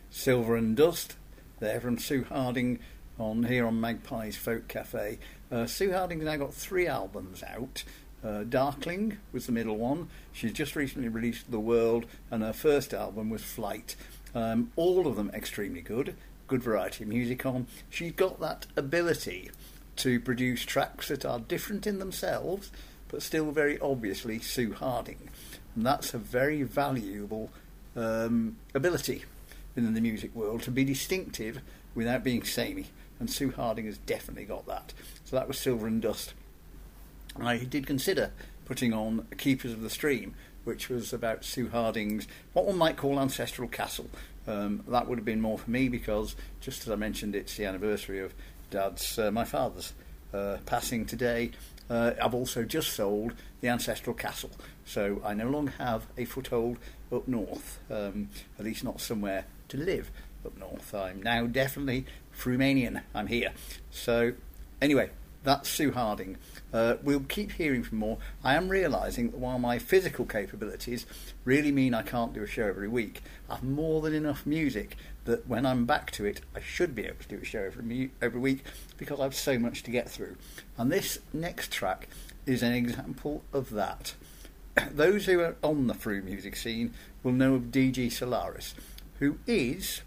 Silver and Dust, there from Sue Harding on Magpie's Folk Cafe. Sue Harding's now got 3 albums out. Darkling was the middle one. She's just recently released The World, and her first album was Flight. All of them extremely good variety of music on. She's got that ability to produce tracks that are different in themselves, but still very obviously Sue Harding. And that's a very valuable ability in the music world, to be distinctive without being samey. And Sue Harding has definitely got that. So that was Silver and Dust. I did consider putting on Keepers of the Stream, which was about Sue Harding's, what one might call ancestral castle. That would have been more for me because, just as I mentioned, it's the anniversary of my father's passing today. I've also just sold the ancestral castle, so I no longer have a foothold up north, at least not somewhere to live up north. I'm now definitely Frumanian. I'm here. So anyway, that's Sue Harding. We'll keep hearing from more. I am realising that while my physical capabilities really mean I can't do a show every week, I've more than enough music that when I'm back to it, I should be able to do a show every week, because I've so much to get through. And this next track is an example of that. Those who are on the Fru music scene will know of DG Solaris, who is,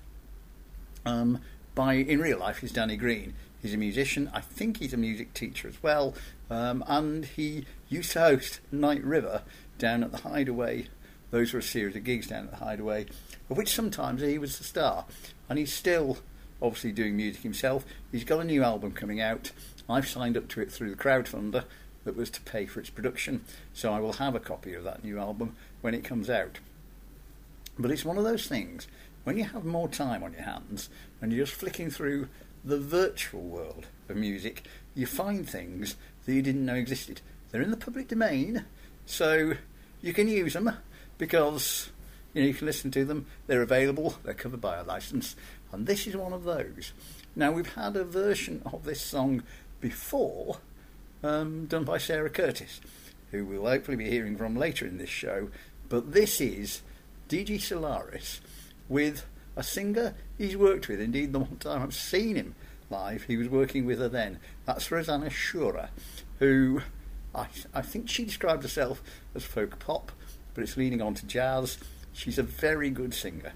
in real life, he's Danny Green. He's a musician. I think he's a music teacher as well. And he used to host Night River down at the Hideaway. Those were a series of gigs down at the Hideaway, of which sometimes he was the star. And he's still obviously doing music himself. He's got a new album coming out. I've signed up to it through the crowdfunder that was to pay for its production, so I will have a copy of that new album when it comes out. But it's one of those things, when you have more time on your hands and you're just flicking through the virtual world of music, you find things that you didn't know existed. They're in the public domain, so you can use them because you can listen to them. They're available. They're covered by a license, and this is one of those. Now, we've had a version of this song before, done by Sarah Curtis, who we'll hopefully be hearing from later in this show. But this is DG Solaris with a singer he's worked with. Indeed, the one time I've seen him live, he was working with her then. That's Rosanna Shura, who I think she described herself as folk pop, but it's leaning on to jazz. She's a very good singer.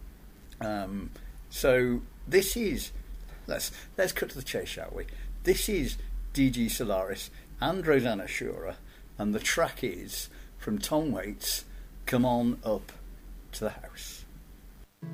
So this is, let's cut to the chase, shall we? This is DG Solaris and Rosanna Shura, and the track is from Tom Waits' Come On Up to the House.